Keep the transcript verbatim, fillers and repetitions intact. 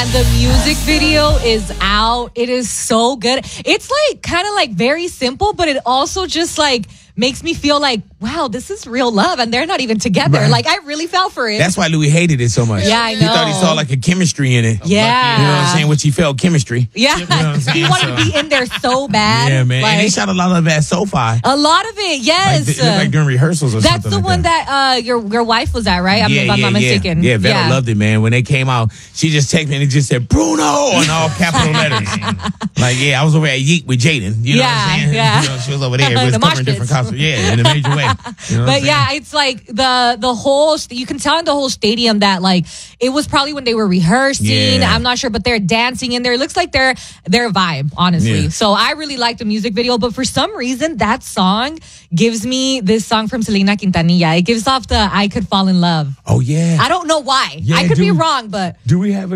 And the music video is out. It is so good. It's like kind of like very simple, but it also just like makes me feel like, wow, this is real love, and they're not even together. Right. Like, I really fell for it. That's why Louis hated it so much. Yeah, I He thought he know. saw like a chemistry in it. Yeah. You know what I'm saying? Which he felt chemistry. Yeah. You know what I'm He saying? wanted to be in there so bad. Yeah, man. Like, and they shot a lot of that SoFi. a lot of it, Like, yes. it looked like during rehearsals or That's something the like one that. that, uh, your your wife was at, right? I mean, yeah, if I'm yeah, not yeah. mistaken. Yeah, Vero loved it, man. When they came out, she just texted me and it just said, Bruno, in all capital letters. Like, yeah, I was over at Yeet with Jaden. You know Yeah, what I'm saying? yeah. You know, she was over there. It was The mosh covering different pits. costumes. Yeah, in a major way. You know what I'm But saying? yeah, it's like the the whole st- you can tell in the whole stadium that like it was probably when they were rehearsing. Yeah. I'm not sure, but they're dancing in there. It looks like they're their vibe, honestly. Yeah. So I really like the music video, but for some reason that song gives me this song from Selena Quintanilla. It gives off the I Could Fall in Love. Oh, yeah. I don't know why. Yeah, I could do be we- wrong, but Do we have